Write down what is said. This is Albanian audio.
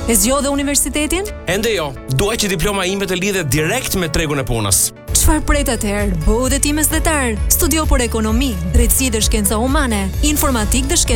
E zgjodhe universitetin? Ende jo, dua që diploma ime të lidhet direkt me tregun e punës. Çfarë pret atëherë? Bëu dhe ti mesdhetar. Studio për ekonomi, drejtësi dhe shkenca humane, informatik dhe shkenca